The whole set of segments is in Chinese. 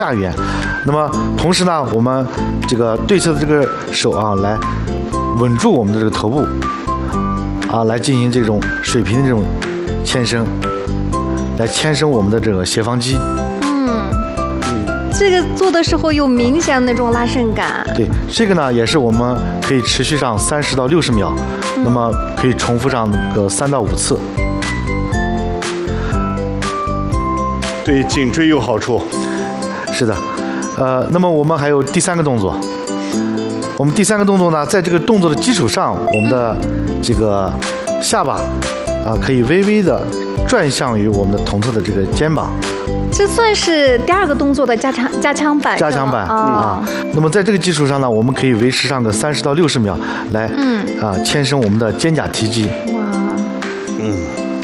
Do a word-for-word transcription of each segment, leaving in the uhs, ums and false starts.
下缘。那么同时呢，我们这个对侧的这个手啊，来稳住我们的这个头部啊，来进行这种水平的这种牵伸，来牵伸我们的这个斜方肌。 这个做的时候有明显那种拉伸感。 对，这个呢也是我们可以持续上三十到六十秒，嗯、那么可以重复上个三到五次。 对颈椎有好处。 是的，呃，那么我们还有第三个动作。我们第三个动作呢，在这个动作的基础上，我们的这个下巴啊、呃，可以微微的转向于我们的同侧的这个肩膀。 这算是第二个动作的加强加强版。 加强版、哦、啊。那么在这个基础上呢，我们可以维持上个三十到六十秒，来，嗯啊，牵伸我们的肩胛提肌。哇，嗯。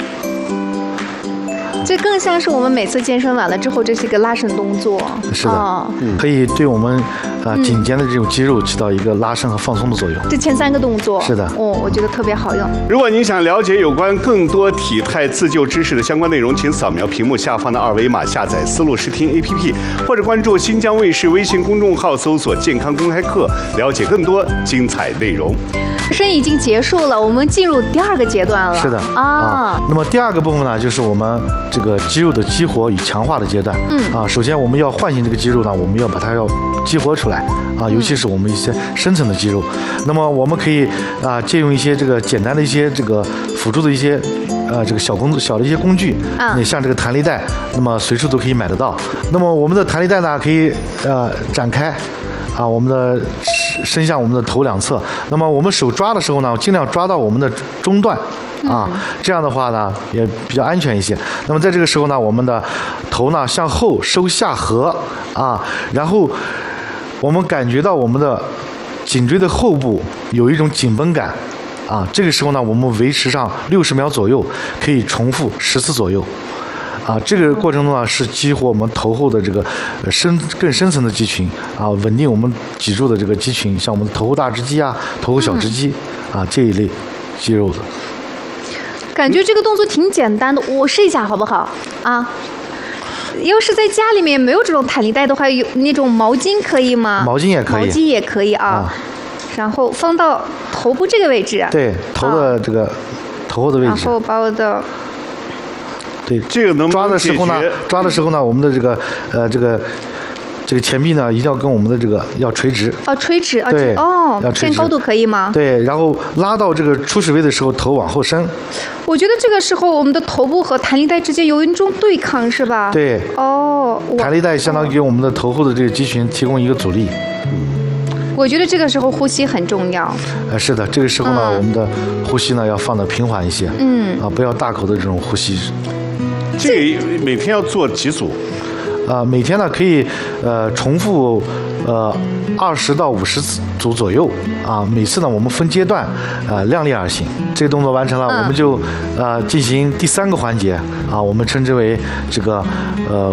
这更像是我们每次健身完了之后，这是一个拉伸动作。 是的，哦、可以对我们啊颈肩的这种肌肉起到一个拉伸和放松的作用。 这前三个动作。 是的， 哦，我觉得特别好用。 如果您想了解有关更多体态自救知识的相关内容，请扫描屏幕下方的二维码，下载思路视听 A P P， 或者关注新疆卫视微信公众号，搜索“健康公开课”，了解更多精彩内容。 热身已经结束了，我们进入第二个阶段了。 是的啊、啊。那么第二个部分呢，就是我们这个肌肉的激活与强化的阶段。嗯啊，首先我们要唤醒这个肌肉呢，我们要把它要激活出来啊，尤其是我们一些深层的肌肉。那么我们可以啊，借用一些这个简单的一些这个辅助的一些呃这个小工小的一些工具，啊，你像这个弹力带，那么随处都可以买得到。那么我们的弹力带呢，可以呃展开。啊，我们的伸向我们的头两侧，那么我们手抓的时候呢，尽量抓到我们的中段，啊，这样的话呢也比较安全一些。那么在这个时候呢，我们的头呢向后收下颌，啊，然后我们感觉到我们的颈椎的后部有一种紧绷感，啊，这个时候呢，我们维持上六十秒左右，可以重复十次左右。啊，这个过程中呢是激活我们头后的这个深更深层的肌群啊，稳定我们脊柱的这个肌群，像我们的头后大直肌啊、头后小直肌、嗯、啊这一类肌肉的。 感觉这个动作挺简单的，我试一下好不好啊？要是在家里面没有这种弹力带的话，有那种毛巾可以吗？ 毛巾也可以， 毛巾也可以啊。啊然后放到头部这个位置。 对，头的这个、啊、头后的位置。 然后把我的。 对， 这个能抓的时候呢，抓的时候呢，我们的这个呃这个这个前臂呢，一定要跟我们的这个要垂直。 哦，垂直啊， 对， 哦，偏高度可以吗？ 对，然后拉到这个初始位的时候，头往后伸。 我觉得这个时候我们的头部和弹力带之间有一种对抗，是吧？ 对。 哦。 弹力带相当于给我们的头后的这个肌群提供一个阻力。 我觉得这个时候呼吸很重要。 呃，是的，这个时候呢，嗯、我们的呼吸呢要放得平缓一些。嗯。啊，不要大口的这种呼吸。 这个每天要做几组？ 啊、呃，每天呢可以呃重复呃二十到五十组左右啊。每次呢我们分阶段啊、呃、量力而行。这个动作完成了，嗯、我们就呃进行第三个环节啊，我们称之为这个呃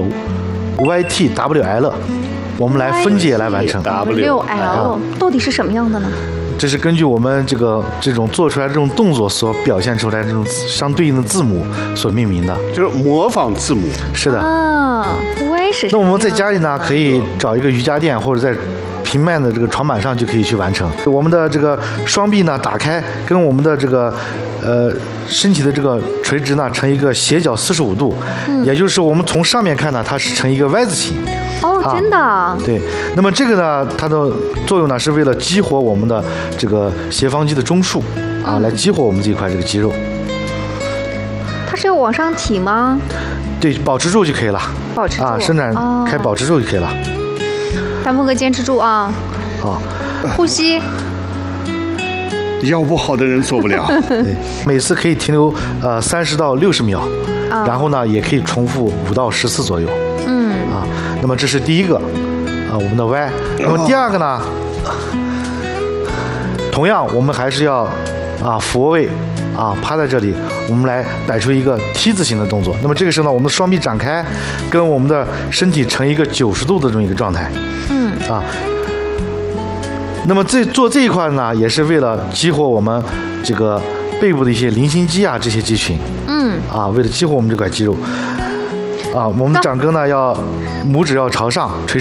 Y T W L， 我们来分解来完成。 W L 到底是什么样的呢？ 这是根据我们这个这种做出来这种动作所表现出来这种相对应的字母所命名的， 就是模仿字母。 是的。 啊，我也是。 那我们在家里呢，可以找一个瑜伽垫，或者在平面的这个床板上就可以去完成。我们的这个双臂呢打开，跟我们的这个呃身体的这个垂直呢成一个斜角四十五度，嗯、也就是我们从上面看呢，它是成一个 Y 字形。 哦，真的、啊。 对，那么这个呢，它的作用呢是为了激活我们的这个斜方肌的中枢啊，嗯、来激活我们这一块这个肌肉。 它是要往上提吗？ 对，保持住就可以了。 保持住啊，伸展开，保持住就可以了。 大鹏哥坚持住啊！ 好， 呼吸。 腰不好的人做不了。 对，每次可以停留呃三十到六十秒，啊、然后呢也可以重复五到十次左右。嗯。啊，那么这是第一个，啊我们的 Y。那么第二个呢，同样我们还是要啊俯卧位。啊，趴在这里，我们来摆出一个 T 字形的动作。那么这个时候呢，我们的双臂展开，跟我们的身体成一个九十度的这么一个状态。嗯。啊。那么这做这一块呢，也是为了激活我们这个背部的一些菱形肌啊这些肌群。嗯。啊，为了激活我们这块肌肉。啊，我们掌根呢要拇指要朝上垂直。